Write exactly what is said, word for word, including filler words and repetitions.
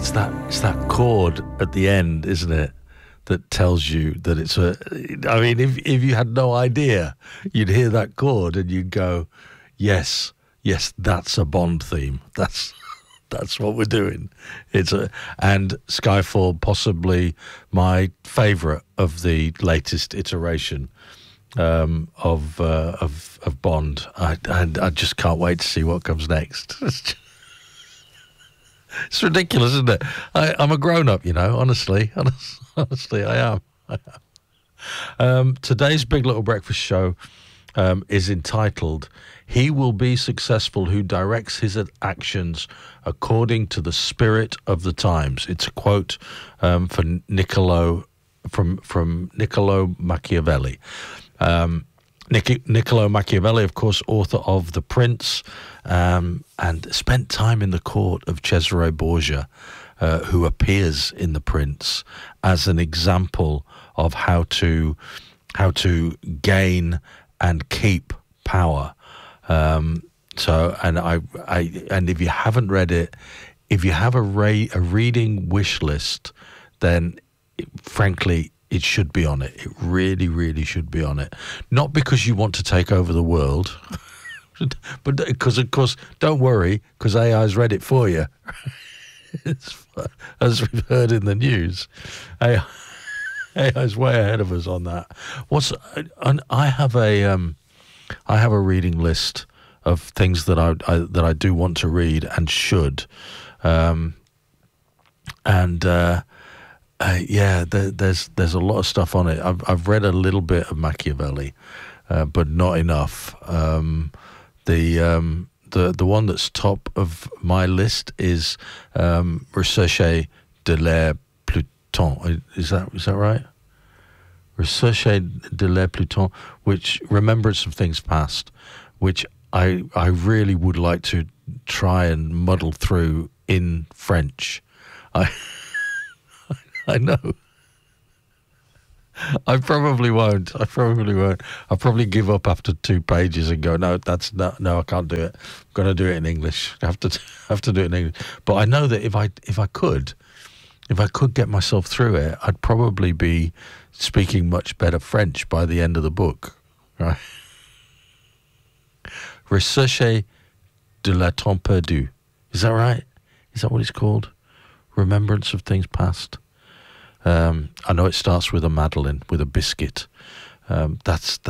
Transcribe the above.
it's that it's that chord at the end, isn't it, that tells you that it's a. I mean, if if you had no idea, you'd hear that chord and you'd go, "Yes, yes, that's a Bond theme. That's that's what we're doing." It's a and Skyfall, possibly my favourite of the latest iteration um, of uh, of of Bond. I, I I just can't wait to see what comes next. It's ridiculous, isn't it? I, I'm a grown-up, you know, honestly. Honestly, honestly I am. I am. Um, today's Big Little Breakfast show um, is entitled, "He Will Be Successful Who Directs His Actions According to the Spirit of the Times." It's a quote um, for Niccolo, from, from Niccolo Machiavelli. Um, Nic- Niccolo Machiavelli, of course, author of The Prince, um, and spent time in the court of Cesare Borgia, uh, who appears in The Prince as an example of how to how to gain and keep power. Um, so, and I, I, and if you haven't read it, if you have a ra- a reading wish list, then it, frankly, it should be on it. It really, really should be on it. Not because you want to take over the world, but because, of course, don't worry, because A I's read it for you. It's, as we've heard in the news, A I's way ahead of us on that. What's and I have a um, I have a reading list of things that I, I that I do want to read and should, um, and. Uh, Uh, yeah, there, there's there's a lot of stuff on it. I've I've read a little bit of Machiavelli, uh, but not enough. Um, the um, the the one that's top of my list is um, Recherche de l'air Pluton. Is that is that right? Recherche de l'air Pluton, which Remembrance of Things Past, which I I really would like to try and muddle through in French. I. I know. I probably won't. I probably won't. I'll probably give up after two pages and go, no, that's not, no, I can't do it. I'm going to do it in English. I have to, have to do it in English. But I know that if I, if I could, if I could get myself through it, I'd probably be speaking much better French by the end of the book. Right? Recherche de la temps perdu. Is that right? Is that what it's called? Remembrance of Things Past. Um, I know it starts with a Madeleine, with a biscuit. Um, that's